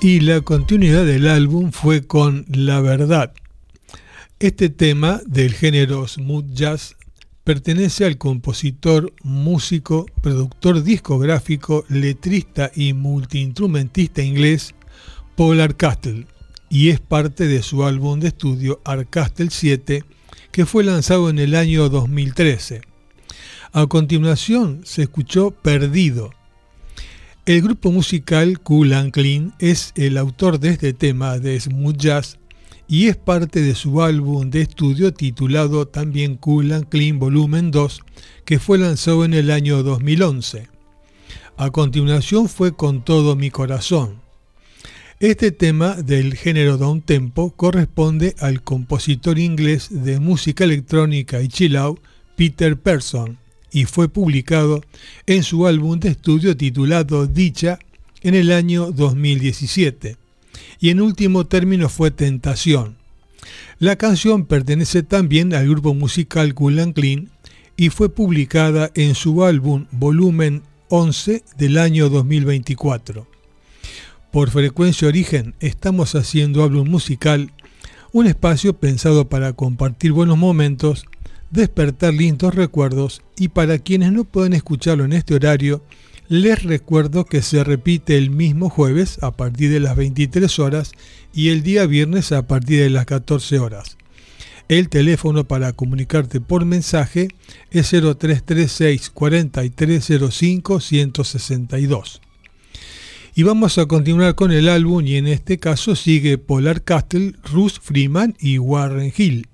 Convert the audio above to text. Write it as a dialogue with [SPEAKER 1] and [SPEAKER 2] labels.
[SPEAKER 1] Y la continuidad del álbum fue con La Verdad. Este tema del género smooth jazz pertenece al compositor, músico, productor discográfico, letrista y multiinstrumentista inglés Paul Hardcastle y es parte de su álbum de estudio Hardcastle 7 que fue lanzado en el año 2013. A continuación se escuchó Perdido. El grupo musical Kool and Clean es el autor de este tema de smooth jazz y es parte de su álbum de estudio titulado también Kool and Clean Volumen 2, que fue lanzado en el año 2011. A continuación fue Con Todo Mi Corazón. Este tema del género downtempo corresponde al compositor inglés de música electrónica y chill out Peter Person y fue publicado en su álbum de estudio titulado Dicha en el año 2017. Y en último término fue Tentación. La canción pertenece también al grupo musical Kool and Clean y fue publicada en su álbum Volumen 11 del año 2024. Por Frecuencia Origen estamos haciendo Álbum Musical, un espacio pensado para compartir buenos momentos, despertar lindos recuerdos y para quienes no pueden escucharlo en este horario, les recuerdo que se repite el mismo jueves a partir de las 23 horas y el día viernes a partir de las 14 horas. El teléfono para comunicarte por mensaje es 0336 4305 162. Y vamos a continuar con el álbum y en este caso sigue Paul Hardcastle, Russ Freeman y Warren Hill.